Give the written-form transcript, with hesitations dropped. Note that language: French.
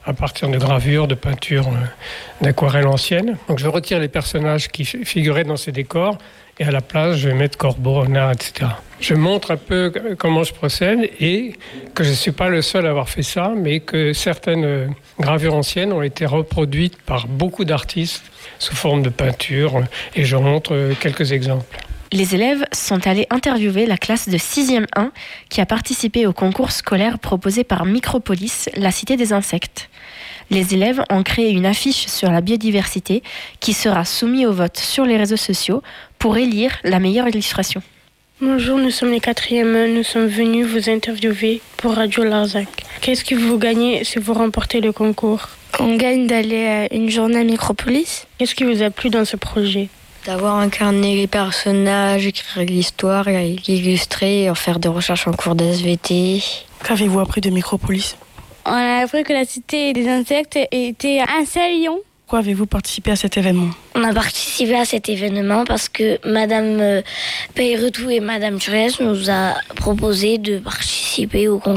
à partir de gravures, de peintures, d'aquarelles anciennes. Donc je retire les personnages qui figuraient dans ces décors et à la place, je vais mettre corbeaux, renards, etc. Je montre un peu comment je procède et que je ne suis pas le seul à avoir fait ça, mais que certaines gravures anciennes ont été reproduites par beaucoup d'artistes sous forme de peinture et je montre quelques exemples. Les élèves sont allés interviewer la classe de 6e 1 qui a participé au concours scolaire proposé par Micropolis, la cité des insectes. Les élèves ont créé une affiche sur la biodiversité qui sera soumise au vote sur les réseaux sociaux pour élire la meilleure illustration. Bonjour, nous sommes les 4e. Nous sommes venus vous interviewer pour Radio Larzac. Qu'est-ce que vous gagnez si vous remportez le concours? On gagne d'aller à une journée à Micropolis. Qu'est-ce qui vous a plu dans ce projet? D'avoir incarné les personnages, écrire l'histoire, l'illustrer, faire des recherches en cours d'SVT. Qu'avez-vous appris de Micropolis? On a appris que la cité des insectes était un seul lion. Pourquoi avez-vous participé à cet événement? On a participé à cet événement parce que Madame Peyretou et Madame Turès nous a proposé de participer au concours.